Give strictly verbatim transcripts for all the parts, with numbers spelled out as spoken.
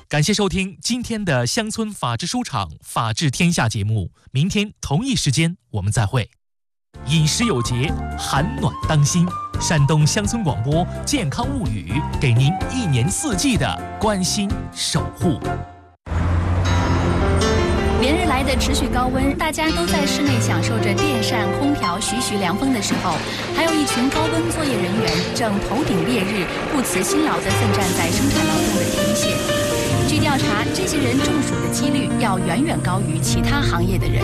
感谢收听今天的乡村法治书场法治天下节目，明天同一时间我们再会。饮食有节，寒暖当心。山东乡村广播健康物语，给您一年四季的关心守护。 连日来的持续高温，大家都在室内享受着电扇、空调徐徐凉风的时候，还有一群高温作业人员正头顶烈日，不辞辛劳地奋战在生产劳动的第一线。据调查，这些人中暑的几率要远远高于其他行业的人。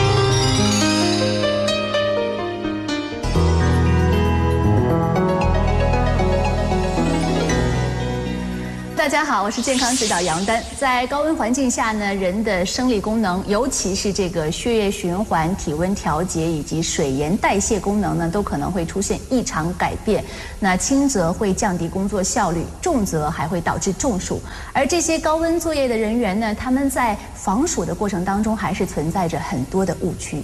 大家好，我是健康指导杨丹。在高温环境下呢，人的生理功能，尤其是这个血液循环、体温调节以及水盐代谢功能呢，都可能会出现异常改变。那轻则会降低工作效率，重则还会导致中暑。而这些高温作业的人员呢，他们在防暑的过程当中，还是存在着很多的误区。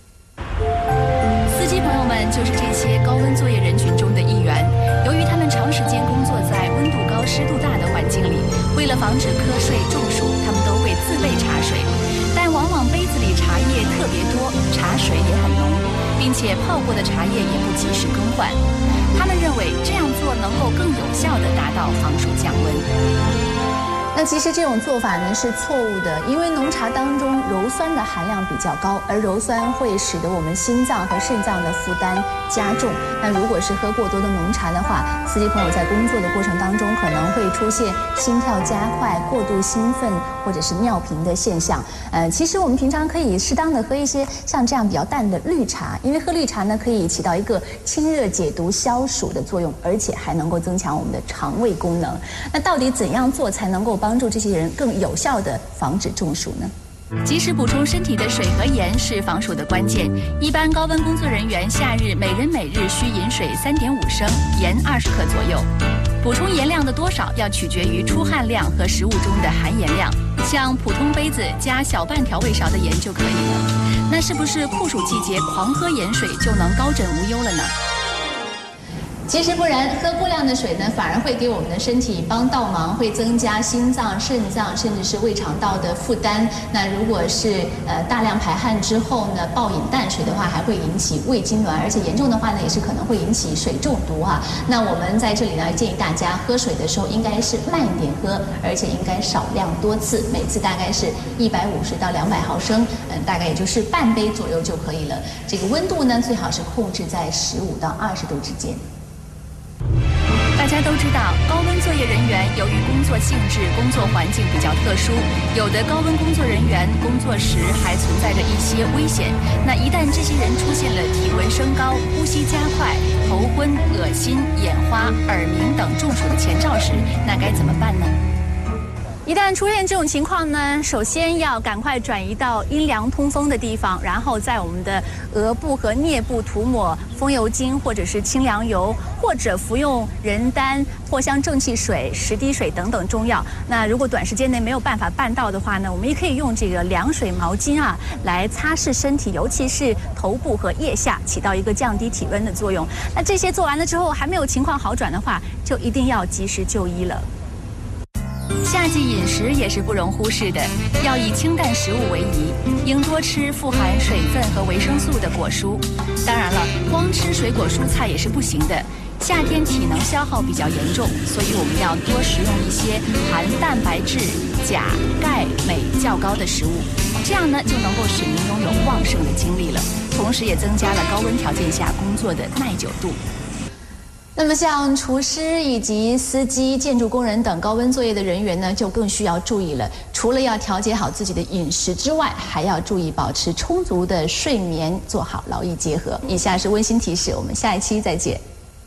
司机朋友们就是这些高温作业人群中的一员。由于他们长时间工作在温度高、湿度大的环境里，为了防止瞌睡、中暑，他们都会自备茶水。但往往杯子里茶叶特别多，茶水也很浓，并且泡过的茶叶也不及时更换。他们认为这样做能够更有效地达到防暑降温。那其实这种做法呢是错误的，因为浓茶当中鞣酸的含量比较高，而鞣酸会使得我们心脏和肾脏的负担加重。那如果是喝过多的浓茶的话，司机朋友在工作的过程当中可能会出现心跳加快、过度兴奋或者是尿频的现象。呃，其实我们平常可以适当的喝一些像这样比较淡的绿茶，因为喝绿茶呢可以起到一个清热解毒、消暑的作用，而且还能够增强我们的肠胃功能。那到底怎样做才能够帮助这些人更有效地防止中暑呢？及时补充身体的水和盐是防暑的关键。一般高温工作人员夏日每人每日需饮水三点五升，盐二十克左右。补充盐量的多少要取决于出汗量和食物中的含盐量。像普通杯子加小半调味勺的盐就可以了。那是不是酷暑季节狂喝盐水就能高枕无忧了呢？其实不然，喝过量的水呢，反而会给我们的身体帮倒忙，会增加心脏、肾脏甚至是胃肠道的负担。那如果是呃大量排汗之后呢，暴饮淡水的话，还会引起胃痉挛，而且严重的话呢，也是可能会引起水中毒哈。那我们在这里呢，建议大家喝水的时候应该是慢一点喝，而且应该少量多次，每次大概是一百五十到两百毫升，嗯，大概也就是半杯左右就可以了。这个温度呢，最好是控制在十五到二十度之间。大家都知道，高温作业人员由于工作性质、工作环境比较特殊，有的高温工作人员工作时还存在着一些危险。那一旦这些人出现了体温升高、呼吸加快、头昏、恶心、眼花、耳鸣等中暑的前兆时，那该怎么办呢？一旦出现这种情况呢，首先要赶快转移到阴凉通风的地方，然后在我们的额部和颞部涂抹风油精或者是清凉油，或者服用人丹、藿香正气水、十滴水等等中药。那如果短时间内没有办法办到的话呢，我们也可以用这个凉水毛巾啊来擦拭身体，尤其是头部和腋下，起到一个降低体温的作用。那这些做完了之后还没有情况好转的话，就一定要及时就医了。夏季饮食也是不容忽视的，要以清淡食物为宜，应多吃富含水分和维生素的果蔬。当然了，光吃水果蔬菜也是不行的。夏天体能消耗比较严重，所以我们要多食用一些含蛋白质、钾、钙、镁较高的食物，这样呢就能够使您拥有旺盛的精力了，同时也增加了高温条件下工作的耐久度。那么像厨师以及司机、建筑工人等高温作业的人员呢，就更需要注意了。除了要调节好自己的饮食之外，还要注意保持充足的睡眠，做好劳逸结合。以下是温馨提示，我们下一期再见。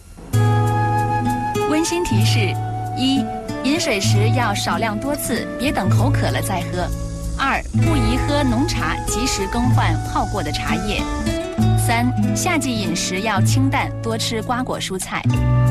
温馨提示：一、饮水时要少量多次，别等口渴了再喝。二、不宜喝浓茶，及时更换泡过的茶叶。三、夏季饮食要清淡，多吃瓜果蔬菜。